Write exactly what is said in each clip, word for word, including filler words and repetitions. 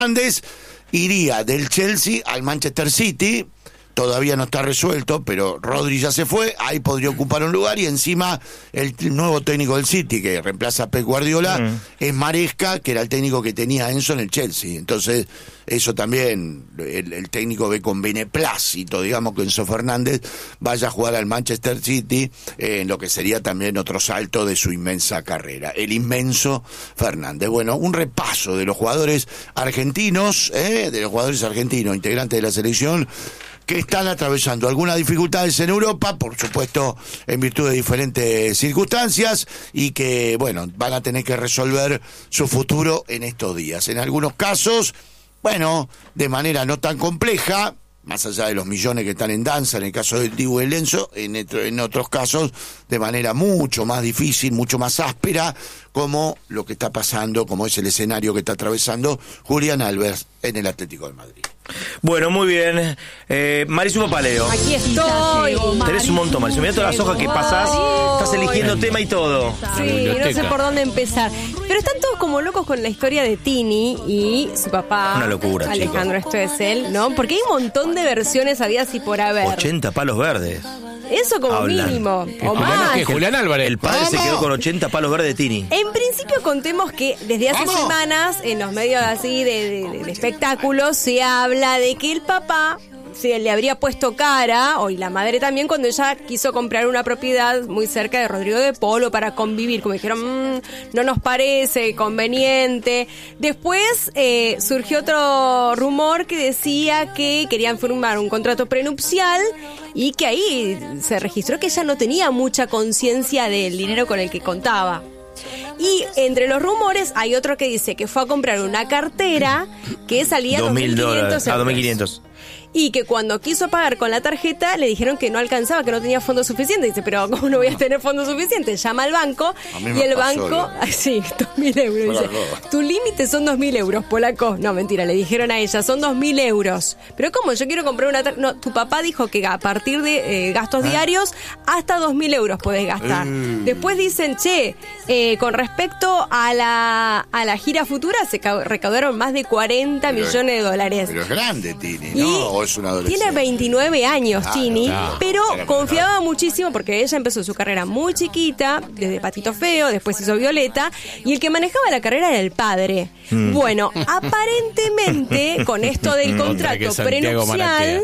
Fernández iría del Chelsea al Manchester City. Todavía no está resuelto, pero Rodri ya se fue, ahí podría ocupar un lugar, y encima el nuevo técnico del City, que reemplaza a Pep Guardiola, mm. es Maresca, que era el técnico que tenía Enzo en el Chelsea. Entonces, eso también, el, el técnico ve con beneplácito, digamos, que Enzo Fernández vaya a jugar al Manchester City, eh, en lo que sería también otro salto de su inmensa carrera. El inmenso Fernández. Bueno, un repaso de los jugadores argentinos, eh, de los jugadores argentinos, integrantes de la selección, que están atravesando algunas dificultades en Europa, por supuesto en virtud de diferentes circunstancias, y que, bueno, van a tener que resolver su futuro en estos días. En algunos casos, bueno, de manera no tan compleja, más allá de los millones que están en danza, en el caso del Dibu y el Lenzo, en, en otros casos de manera mucho más difícil, mucho más áspera, como lo que está pasando, como es el escenario que está atravesando Julián Álvarez en el Atlético de Madrid. Bueno, muy bien. Eh, Marisu Papaleo. Aquí estoy. Tenés un montón, Marisu. Mirá todas las hojas que pasás. Estás eligiendo tema y todo. Sí, no sé por dónde empezar. Pero están todos como locos con la historia de Tini y su papá. Una locura, Alejandro, chicos. esto es él, ¿no? Porque hay un montón de versiones habidas y por haber. ochenta palos verdes. Eso como Hablan. mínimo. ¿Qué, O Julián, más. ¿qué, Julián Álvarez? El padre se quedó con ochenta palos verdes de Tini. En principio contemos que desde hace ¿Vamos? semanas en los medios así de, de, de espectáculos se habla de que el papá se le habría puesto cara, o y la madre también, cuando ella quiso comprar una propiedad muy cerca de Rodrigo de Polo para convivir, como dijeron, mmm, no nos parece conveniente. Después eh, surgió otro rumor que decía que querían firmar un contrato prenupcial y que ahí se registró que ella no tenía mucha conciencia del dinero con el que contaba. Y entre los rumores hay otro que dice que fue a comprar una cartera que salía dos mil dólares. euros. A dos mil quinientos. Y que cuando quiso pagar con la tarjeta le dijeron que no alcanzaba, que no tenía fondos suficientes. Dice, pero ¿cómo no voy a tener fondos suficientes? Llama al banco y el banco... Ay, sí, dos mil euros. Dice, tu límite son dos mil euros, polaco. No, mentira, le dijeron a ella, son dos mil euros. Pero ¿cómo? Yo quiero comprar una... Tar- no, tu papá dijo que a partir de eh, gastos ¿Ah? diarios, hasta dos mil euros podés gastar. Mm. Después dicen, che, eh, con respecto a la, a la gira futura, se ca- recaudaron más de cuarenta pero millones de dólares. Pero es grande, Tini, ¿no? Es una adolescente. Tiene veintinueve años, ah, Tini, no, pero no, confiaba no. muchísimo porque ella empezó su carrera muy chiquita, desde Patito Feo, después hizo Violeta, y el que manejaba la carrera era el padre. Mm. Bueno, aparentemente, con esto del contrato prenupcial,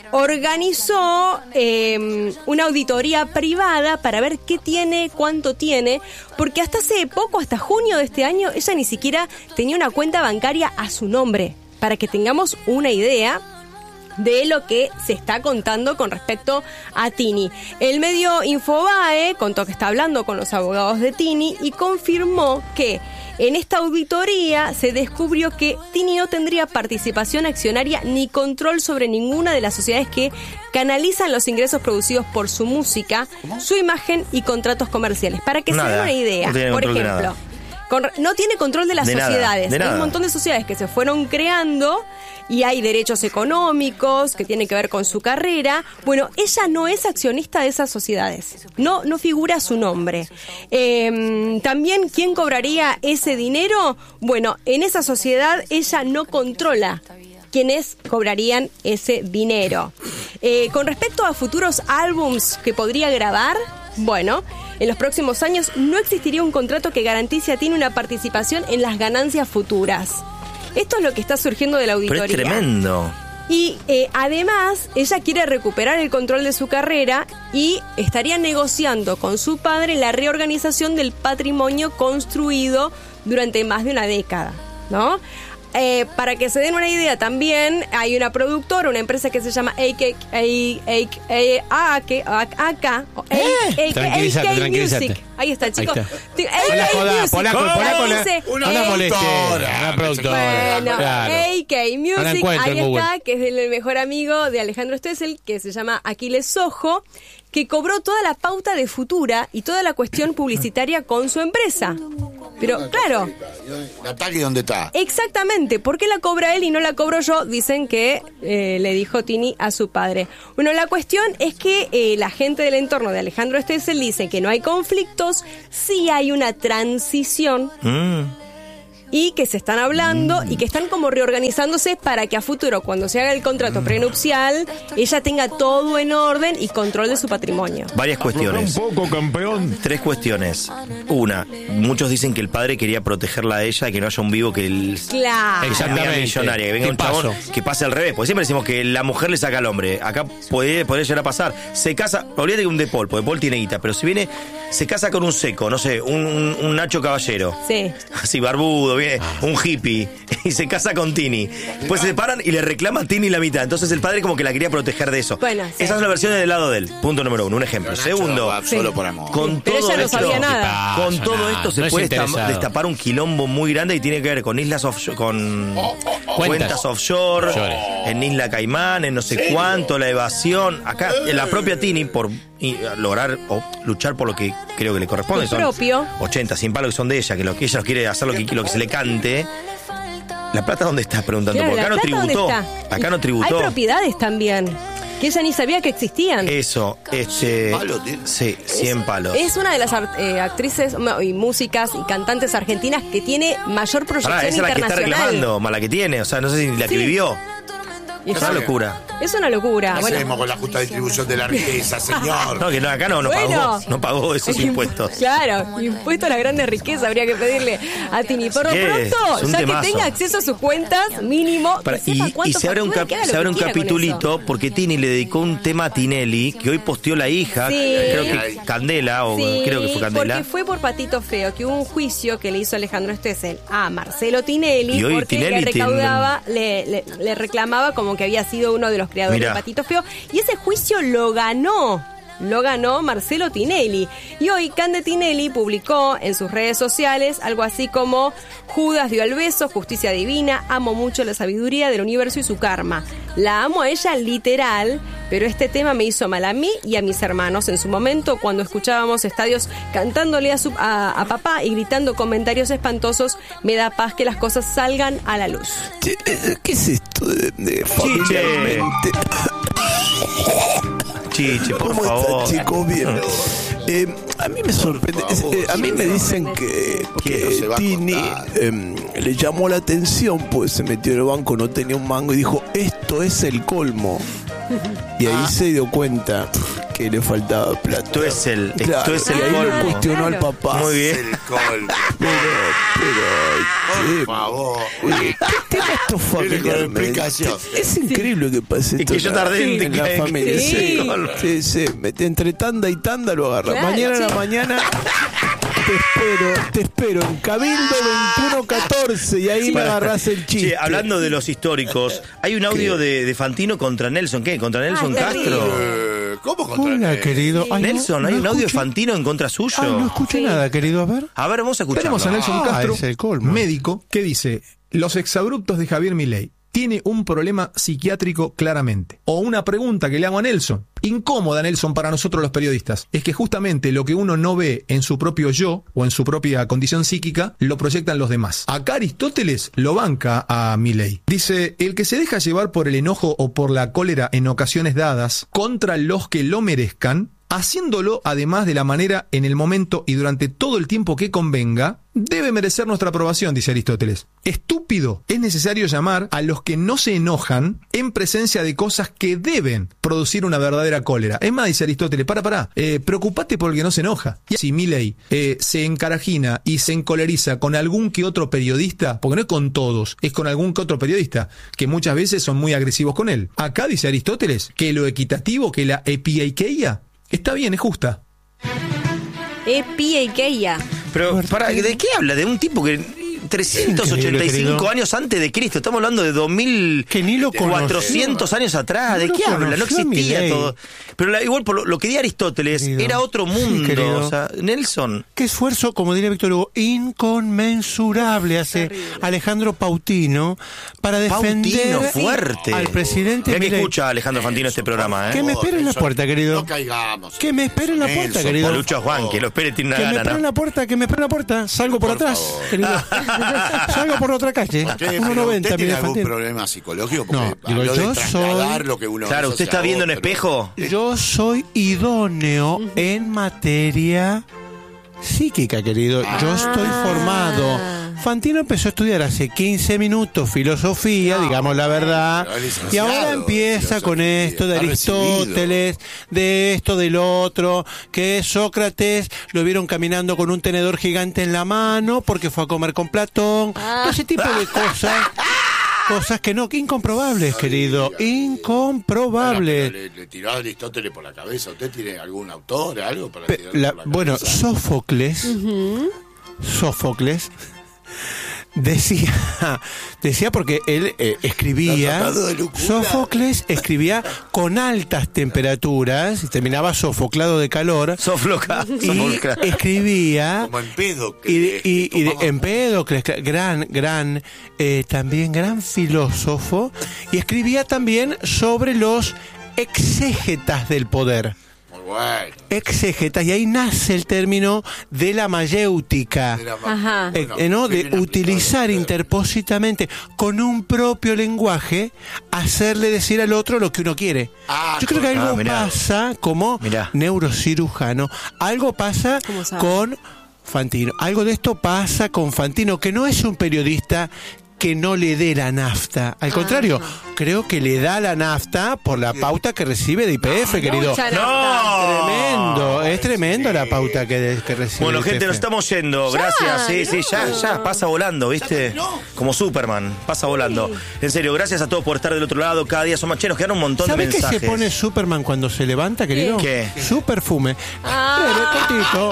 organizó eh, una auditoría privada para ver qué tiene, cuánto tiene, porque hasta hace poco, hasta junio de este año, ella ni siquiera tenía una cuenta bancaria a su nombre, para que tengamos una idea de lo que se está contando con respecto a Tini. El medio Infobae contó que está hablando con los abogados de Tini y confirmó que en esta auditoría se descubrió que Tini no tendría participación accionaria ni control sobre ninguna de las sociedades que canalizan los ingresos producidos por su música, ¿Cómo? su imagen y contratos comerciales. Para que nada, se den una idea, no por ejemplo, con, no tiene control de las de sociedades. Nada, de Hay nada. un montón de sociedades que se fueron creando y hay derechos económicos que tienen que ver con su carrera. Bueno, ella no es accionista de esas sociedades. No, no figura su nombre. Eh, también, ¿quién cobraría ese dinero? Bueno, en esa sociedad ella no controla quienes cobrarían ese dinero. Eh, con respecto a futuros álbums que podría grabar, bueno, en los próximos años no existiría un contrato que garantice a Tini una participación en las ganancias futuras. Esto es lo que está surgiendo de la auditoría. Pero es tremendo. Y eh, además, ella quiere recuperar el control de su carrera y estaría negociando con su padre la reorganización del patrimonio construido durante más de una década, ¿no? Eh, para que se den una idea, también hay una productora, una empresa que se llama A K Music. Ahí está, chicos. A K Music. Polaco, polaco, una molestia. Una productora. Bueno, claro. A K Music, ahí está, que es el mejor amigo de Alejandro Stoessel, que se llama Aquiles Sojo, que cobró toda la pauta de Futura y toda la cuestión publicitaria con su empresa. Pero, claro. ¿Natalie dónde está? Exactamente. ¿Por qué la cobra él y no la cobro yo? Dicen que eh, le dijo Tini a su padre. Bueno, la cuestión es que eh, la gente del entorno de Alejandro Stoessel dice que no hay conflictos, sí hay una transición. Mm. y que se están hablando mm. y que están como reorganizándose para que a futuro, cuando se haga el contrato mm. prenupcial, ella tenga todo en orden y control de su patrimonio. Varias cuestiones. Un poco, campeón. Tres cuestiones. Una, muchos dicen que el padre quería protegerla a ella, que no haya un vivo que el, claro. ella sea millonaria, que venga un chabón que pase al revés, porque siempre decimos que la mujer le saca al hombre. Acá puede, puede llegar a pasar. Se casa, olvídate que un De Paul, porque De Paul tiene guita, pero si viene, se casa con un seco, no sé, un, un, un Nacho Caballero. Sí. Así, barbudo, viene, un hippie, y se casa con Tini. Pues se separan y le reclama a Tini la mitad. Entonces el padre como que la quería proteger de eso. Bueno, sí. Esa es la versión del lado de él. Punto número uno, un ejemplo. Segundo, sí. solo por amor. Con pero todo ella no esto, sabía nada. Con todo nada, esto se no puede destapar un quilombo muy grande y tiene que ver con islas offshore, con oh, oh, oh. cuentas, cuentas offshore, Llores. en Isla Caimán, en no sé ¿Serio? cuánto, la evasión. Acá, en la propia Tini, por y, lograr o luchar por lo que creo que le corresponde, el son propio. ochenta, cien palos que son de ella, que lo que ella quiere hacer lo que, lo que se le cante. ¿La plata dónde está? Preguntando. Claro, porque acá no tributó. Acá no tributó. Hay propiedades también que ella ni sabía que existían. Eso, este... ¿Palos, tío? Sí, cien palos. Es una de las eh, actrices y músicas y cantantes argentinas que tiene mayor proyección Pará, esa es la que está internacional. reclamando, mala que tiene. O sea, no sé si la que Sí. vivió. Y Es está- una locura. Es una locura. ¿Qué Bueno, hacemos con la justa distribución de la riqueza, señor? No, que no, acá no, no Bueno. pagó. No pagó esos el imp- impuestos. Claro, impuesto a la grande riqueza habría que pedirle a Tini. Por lo Sí, pronto, es un ya temazo. que tenga acceso a sus cuentas, mínimo, Para- que sepa y, cuánto y se abre un, factura, cap- que haga se lo abre que un quiera con capitulito eso. porque Tini le dedicó un tema a Tinelli, que hoy posteó la hija, Sí. creo que Candela, o Sí, creo que fue Candela. porque fue por Patito Feo que hubo un juicio que le hizo Alejandro Stessel a Marcelo Tinelli, Y hoy porque Tinelli le tiene- recaudaba, le, le- le reclamaba como que había sido uno de los creadores Mirá. de Patito Feo, y ese juicio lo ganó. Lo ganó Marcelo Tinelli. Y hoy Cande Tinelli publicó en sus redes sociales algo así como: Judas dio el beso, justicia divina, amo mucho la sabiduría del universo y su karma. La amo a ella literal, pero este tema me hizo mal a mí y a mis hermanos en su momento cuando escuchábamos estadios cantándole a, su, a, a papá y gritando comentarios espantosos. Me da paz que las cosas salgan a la luz. Che, ¿qué es esto de, de familiarmente? Chiche, por ¿Cómo favor. están, chicos? Bien. Eh, a mí me sorprende. es- eh, a mí me dicen que, ¿Quién no se va que a Tini contar? eh, le llamó la atención, pues se metió en el banco, no tenía un mango y dijo: esto es el colmo. Y ahí se dio cuenta que le faltaba plata. Esto es el, esto Claro, es y el ahí colmo. lo cuestionó al Claro. papá. Muy bien. El colmo. Pero, pero, Por che, favor. oye, ¿qué tema esto Viene con familiarmente? explicación. Es increíble que pase Y esto que yo en la- tardé en en la que- familia. que- Sí, Sí. sí, sí. Mete entre tanda y tanda lo agarra. Claro, Mañana a la sí. mañana te espero, te espero en Cabildo veintiuno catorce y ahí me agarrás el chiste. Che, hablando de los históricos, hay un audio de, de Fantino contra Nelson. ¿Qué? ¿Contra Nelson Ah, Castro? terrible. Eh, ¿Cómo contra Hola, él? querido. Ay, no, Nelson, ¿hay no un audio de escuché- Fantino en contra suyo? Ay, no escuché Sí. nada, querido. A ver. A ver, vamos a escucharlo. Tenemos a Nelson Ah, Castro, es el colmo. médico, que dice: los exabruptos de Javier Milei tiene un problema psiquiátrico claramente. O una pregunta que le hago a Nelson, incómoda, Nelson, para nosotros los periodistas, es que justamente lo que uno no ve en su propio yo o en su propia condición psíquica, lo proyectan los demás. Acá Aristóteles lo banca a Milei. Dice: el que se deja llevar por el enojo o por la cólera en ocasiones dadas contra los que lo merezcan, haciéndolo además de la manera, en el momento y durante todo el tiempo que convenga, debe merecer nuestra aprobación, dice Aristóteles. Estúpido es necesario llamar a los que no se enojan en presencia de cosas que deben producir una verdadera cólera. Es más, dice Aristóteles, para, para, eh, preocupate por el que no se enoja. Y si Milei eh, se encarajina y se encoleriza con algún que otro periodista, porque no es con todos, es con algún que otro periodista, que muchas veces son muy agresivos con él. Acá dice Aristóteles que lo equitativo, que la epiaikeia, está bien, es justa. Epiaikeia. Pero, para, ¿de qué habla? De un tipo que trescientos ochenta y Increíble, cinco querido. años antes de Cristo. Estamos hablando de dos mil Que ni lo conoció. cuatrocientos años atrás. ¿De No qué lo habla? No conoció existía Milei. todo. Pero la- igual, por lo, lo que di Aristóteles, Querido. era otro Sí, mundo. querido. O sea, Nelson. Qué esfuerzo, como diría Víctor Hugo, inconmensurable hace Alejandro Pautino para defender Pautino, fuerte. al presidente Mira que Milei. escucha Alejandro Fantino este programa, Que ¿eh? me espere en la Nelson, puerta, querido. No caigamos. Que me espere en la puerta, Nelson, querido. O Lucho a Juan, que lo espere, tiene Que una me gana, espere en ¿no? la puerta, que me espere en la puerta. Salgo por, Por atrás, favor. querido. Salgo por otra calle. Che, pero uno noventa, ¿usted tiene mira, algún Fantino. problema psicológico? Porque No, digo, habló de yo trasladar soy- lo que uno Claro, hizo ¿usted hacia está viendo en otro. espejo? Yo soy idóneo en materia psíquica, querido. Yo estoy formado Fantino empezó a estudiar hace quince minutos filosofía, no, digamos la verdad, y ahora empieza con esto de Aristóteles, de esto, del otro, que Sócrates lo vieron caminando con un tenedor gigante en la mano porque fue a comer con Platón, ah. todo ese tipo de cosas. Cosas que no, que incomprobables, querido, incomprobables. Bueno, le, le tiró a Aristóteles por la cabeza. ¿Usted tiene algún autor, algo para Pe- tirarle la, por la Bueno, cabeza? Sófocles, uh-huh. Sófocles decía, decía porque él eh, escribía, Sófocles escribía con altas temperaturas y terminaba sofoclado de calor. Sofloca. Y escribía como Empédocles. Y, y, y de Empédocles, gran, gran, eh, también gran filósofo, y escribía también sobre los exégetas del poder. Bueno. Exégetas, y ahí nace el término de la mayéutica. De, la ma- eh, eh, ¿no? de utilizar interpósitamente con un propio lenguaje, hacerle decir al otro lo que uno quiere. Ah, Yo creo que algo ah, pasa como mirá. neurocirujano, algo pasa con Fantino, algo de esto pasa con Fantino, que no es un periodista que no le dé la nafta. Al contrario, ah. creo que le da la nafta por la pauta que recibe de I P F, querido. No, tremendo, es tremendo la pauta que, que recibe. Bueno, de I P F. gente, nos estamos yendo. Ya, gracias. Sí, no. sí, ya, ya. Pasa volando, ¿viste? Como Superman. Pasa volando. En serio, gracias a todos por estar del otro lado. Cada día son más chenos. Quedaron un montón de mensajes. ¿Sabes qué se pone Superman cuando se levanta, querido? ¿Qué? Su perfume. Ah. Cortito.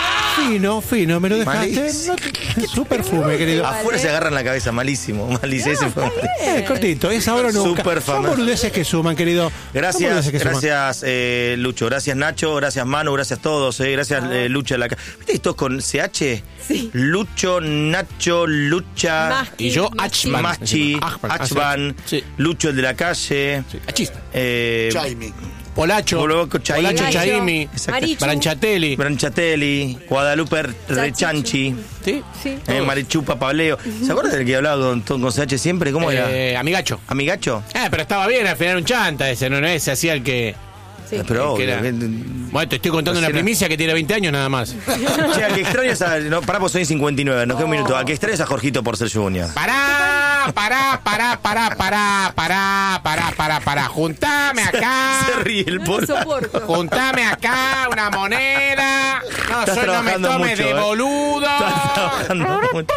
Fino, fino, me lo dejaste. No te... Su perfume, querido. Afuera se agarran la cabeza, malísimo. Malísimo. Ese fue eh, cortito, es ahora o nunca. Super Son boludeces que suman, querido. Gracias, gracias eh, Lucho, gracias Nacho, gracias Manu, gracias a todos, eh, gracias eh, Lucho de la calle. ¿Viste esto con C H? Sí. Lucho, Nacho, Lucha. Maschi, y yo, Achman. Machi, Achman, sí. Lucho el de la calle. Sí. Achista. Eh, Chaimi. Polacho, Polacho, Chaimi, Polacho, Chaimi, Branchatelli, Branchatelli, Guadalupe Rechanchi, ¿sí? Sí. Eh, Marichupa Pableo. ¿Se acuerdan del que hablaba con, con C H siempre? ¿Cómo eh, era? Amigacho. ¿Amigacho? Eh, pero estaba bien, al final un chanta ese, no, no ese, hacía el que... Sí. Pero que era... Bueno, te estoy contando una primicia que tiene veinte años nada más. Che, al que extrañas a... No, pará, pues soy cincuenta y nueve, nos queda un minuto. Al que extrañas a Jorgito por ser Junior. Pará, pará, pará, pará, pará, pará, pará, pará, pará. Juntame acá. Se ríe el No polo. soporto. Juntame acá una moneda. No, Estás soy, no me trabajando tomes mucho, de eh. boludo. Estás trabajando mucho.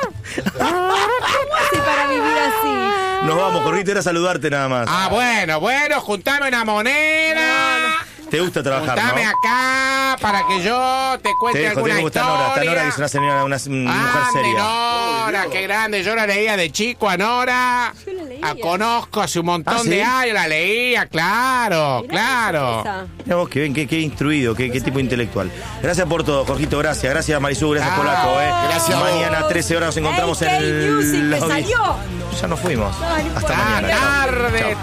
¿Cómo hace para vivir así? Nos vamos, Jorgito, era saludarte nada más. Ah, bueno, bueno, juntame una moneda. Te gusta trabajar, Juntame ¿no? acá para que yo te cuente Te dejo, alguna te dejo, está historia. Nora, está Nora, que es una señora, una mujer Ande, seria. Nora, qué grande. Yo la leía de chico a Nora. Yo la leía. La conozco hace un montón ¿Ah, sí? de años, la leía, claro, Mirá claro. esa. Mirá vos, que ven, qué, qué instruido, qué, qué tipo intelectual. Gracias por todo, Jorgito, gracias. Gracias, Marisú, gracias, Ah, Polaco. Eh. gracias a vos. Mañana, trece horas, nos encontramos Hey, en hey, el... Music, me lobby. salió. Ya nos fuimos. No, no Hasta importa. mañana. Tarde, Chao.